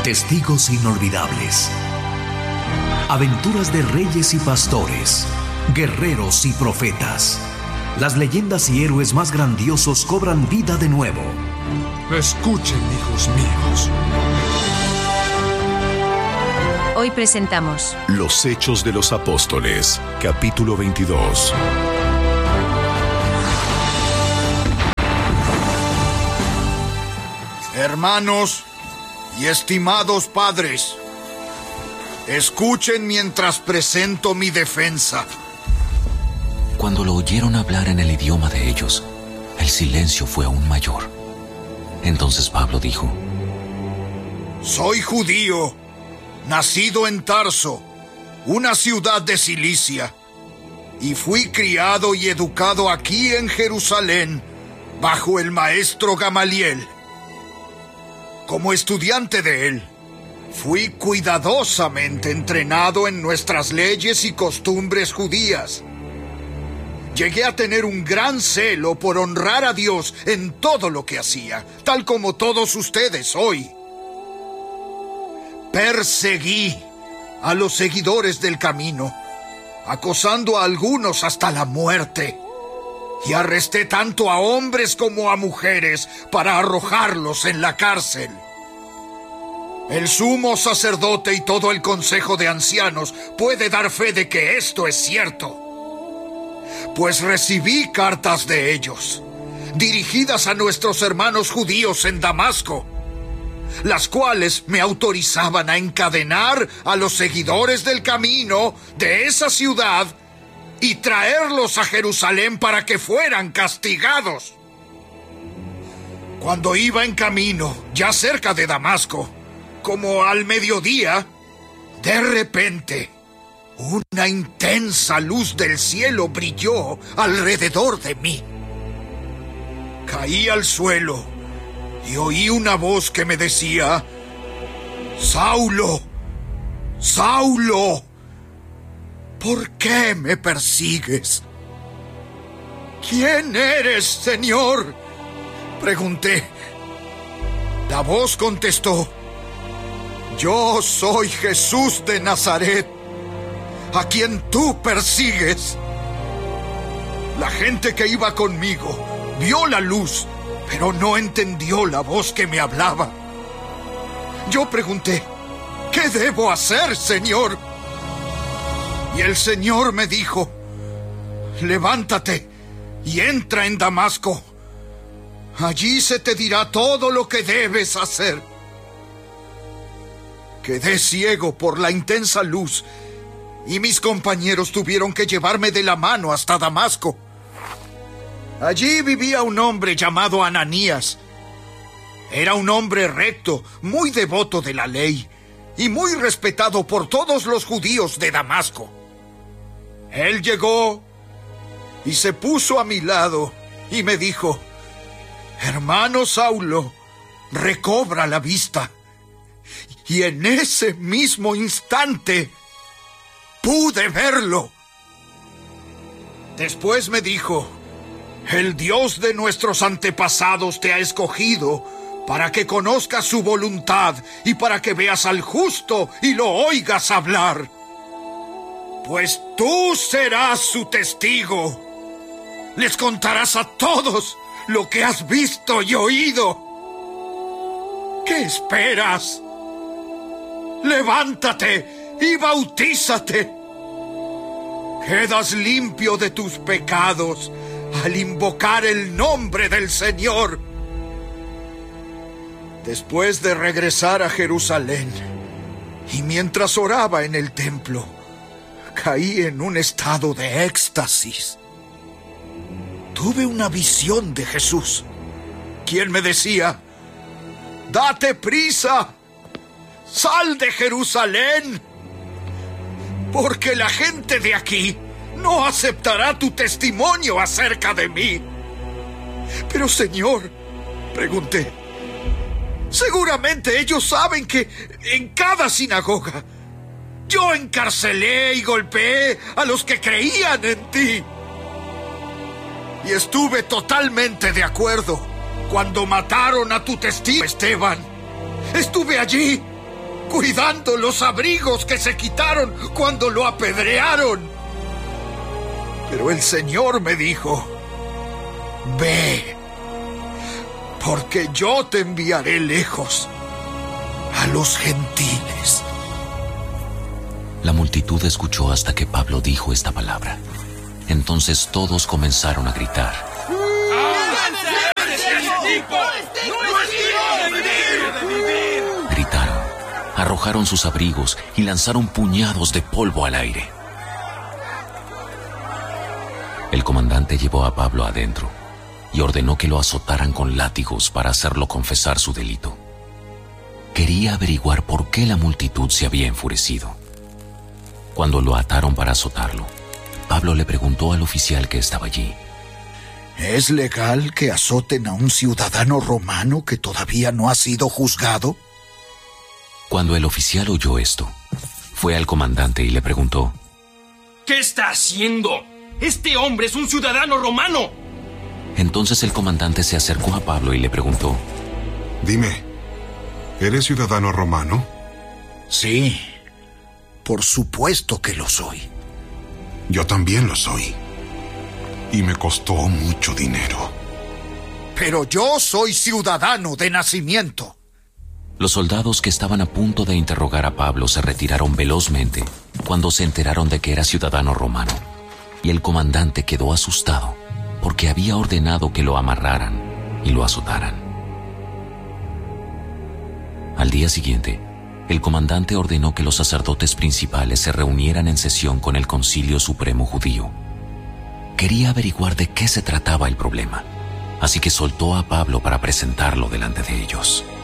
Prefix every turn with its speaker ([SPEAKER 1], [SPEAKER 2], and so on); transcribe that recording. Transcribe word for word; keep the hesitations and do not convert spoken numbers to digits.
[SPEAKER 1] Testigos inolvidables. Aventuras de reyes y pastores, guerreros y profetas. Las leyendas y héroes más grandiosos cobran vida de nuevo.
[SPEAKER 2] Escuchen, hijos míos.
[SPEAKER 3] Hoy presentamos
[SPEAKER 4] Los Hechos de los Apóstoles, capítulo veintidós.
[SPEAKER 5] Hermanos y estimados padres, escuchen mientras presento mi defensa.
[SPEAKER 6] Cuando lo oyeron hablar en el idioma de ellos, el silencio fue aún mayor. Entonces Pablo dijo:
[SPEAKER 5] Soy judío, nacido en Tarso, una ciudad de Cilicia, y fui criado y educado aquí en Jerusalén, bajo el maestro Gamaliel. Como estudiante de él, fui cuidadosamente entrenado en nuestras leyes y costumbres judías. Llegué a tener un gran celo por honrar a Dios en todo lo que hacía, tal como todos ustedes hoy. Perseguí a los seguidores del camino, acosando a algunos hasta la muerte, y arresté tanto a hombres como a mujeres para arrojarlos en la cárcel. El sumo sacerdote y todo el consejo de ancianos puede dar fe de que esto es cierto, pues recibí cartas de ellos, dirigidas a nuestros hermanos judíos en Damasco, las cuales me autorizaban a encadenar a los seguidores del camino de esa ciudad y traerlos a Jerusalén para que fueran castigados. Cuando iba en camino, ya cerca de Damasco, como al mediodía, de repente, una intensa luz del cielo brilló alrededor de mí. Caí al suelo y oí una voz que me decía: Saulo, Saulo, ¿por qué me persigues? ¿Quién eres, Señor?, pregunté. La voz contestó: Yo soy Jesús de Nazaret, a quien tú persigues. La gente que iba conmigo vio la luz, pero no entendió la voz que me hablaba. Yo pregunté: ¿qué debo hacer, Señor? Y el Señor me dijo: levántate y entra en Damasco. Allí se te dirá todo lo que debes hacer. Quedé ciego por la intensa luz y mis compañeros tuvieron que llevarme de la mano hasta Damasco. Allí vivía un hombre llamado Ananías. Era un hombre recto, muy devoto de la ley y muy respetado por todos los judíos de Damasco. Él llegó y se puso a mi lado y me dijo: Hermano Saulo, recobra la vista. Y en ese mismo instante pude verlo. Después me dijo: el Dios de nuestros antepasados te ha escogido para que conozcas su voluntad y para que veas al justo y lo oigas hablar. Pues tú serás su testigo. Les contarás a todos lo que has visto y oído. ¿Qué esperas? Levántate y bautízate. Quedas limpio de tus pecados al invocar el nombre del Señor. Después de regresar a Jerusalén, y mientras oraba en el templo, caí en un estado de éxtasis. Tuve una visión de Jesús, quien me decía: date prisa, sal de Jerusalén, porque la gente de aquí no aceptará tu testimonio acerca de mí. Pero, Señor, pregunté, seguramente ellos saben que en cada sinagoga yo encarcelé y golpeé a los que creían en ti. Y estuve totalmente de acuerdo cuando mataron a tu testigo Esteban. Estuve allí cuidando los abrigos que se quitaron cuando lo apedrearon. Pero el Señor me dijo: ve, porque yo te enviaré lejos a los gentiles.
[SPEAKER 6] La multitud escuchó hasta que Pablo dijo esta palabra. Entonces todos comenzaron a gritar. Gritaron, arrojaron sus abrigos y lanzaron puñados de polvo al aire. El comandante llevó a Pablo adentro y ordenó que lo azotaran con látigos para hacerlo confesar su delito. Quería averiguar por qué la multitud se había enfurecido. Cuando lo ataron para azotarlo, Pablo le preguntó al oficial que estaba allí:
[SPEAKER 5] ¿es legal que azoten a un ciudadano romano que todavía no ha sido juzgado?
[SPEAKER 6] Cuando el oficial oyó esto, fue al comandante y le preguntó:
[SPEAKER 7] ¿qué está haciendo? ¡Este hombre es un ciudadano romano!
[SPEAKER 6] Entonces el comandante se acercó a Pablo y le preguntó:
[SPEAKER 2] dime, ¿eres ciudadano romano?
[SPEAKER 5] Sí, por supuesto que lo soy.
[SPEAKER 2] Yo también lo soy. Y me costó mucho dinero.
[SPEAKER 5] Pero yo soy ciudadano de nacimiento.
[SPEAKER 6] Los soldados que estaban a punto de interrogar a Pablo se retiraron velozmente cuando se enteraron de que era ciudadano romano, y el comandante quedó asustado porque había ordenado que lo amarraran y lo azotaran. Al día siguiente, el comandante ordenó que los sacerdotes principales se reunieran en sesión con el Concilio Supremo Judío. Quería averiguar de qué se trataba el problema, así que soltó a Pablo para presentarlo delante de ellos.